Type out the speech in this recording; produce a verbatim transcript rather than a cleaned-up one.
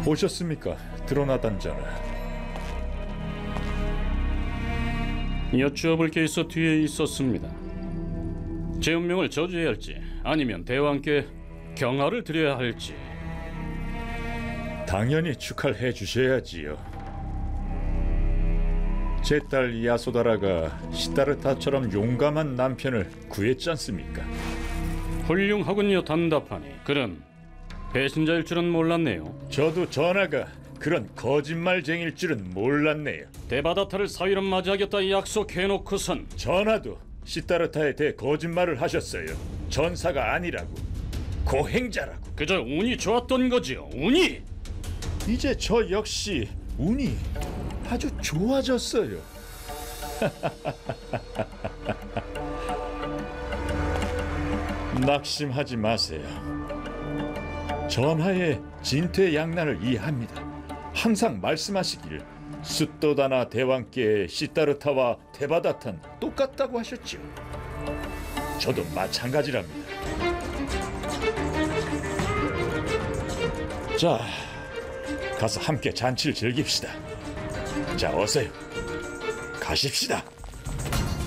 보셨습니까? 드러나던 자는. 여쭈어볼 게 있어 뒤에 있었습니다. 제 운명을 저주해야 할지 아니면 대왕께 경하를 드려야 할지. 당연히 축하해 주셔야지요. 제 딸 야소다라가 시타르타처럼 용감한 남편을 구했지 않습니까? 훌륭하군요, 단답하니. 그는 배신자일 줄은 몰랐네요. 저도 전하가 그런 거짓말쟁일 줄은 몰랐네요. 데바다타를 사위로 맞이하겠다 약속해놓고선 전하도 시타르타에 대해 거짓말을 하셨어요. 전사가 아니라고, 고행자라고. 그저 운이 좋았던 거지요. 운이. 이제 저 역시 운이 아주 좋아졌어요. 낙심하지 마세요. 전하의 진퇴양난을 이해합니다. 항상 말씀하시길 숫도다나 대왕께 시타르타와 데바다탄 똑같다고 하셨지요. 저도 마찬가지랍니다. 자, 가서 함께 잔치를 즐깁시다. 자, 어서요. 가십시다.